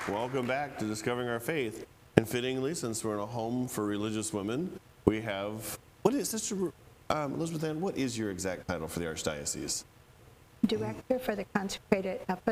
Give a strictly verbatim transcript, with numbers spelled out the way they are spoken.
Welcome back to Discovering Our Faith. And fittingly, since we're in a home for religious women, we have, what is, Sister um, Elizabeth Ann, what is your exact title for the Archdiocese? Director for the Consecrated